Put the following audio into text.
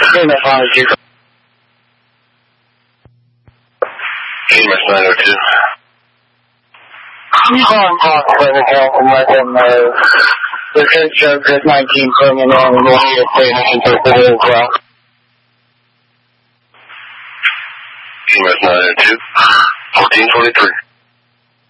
EMS 902. EMS 902. I'm calling hospital help and let them know the code stroke is 19 coming in and we'll need a statement interpreted as well. EMS 902. 1423.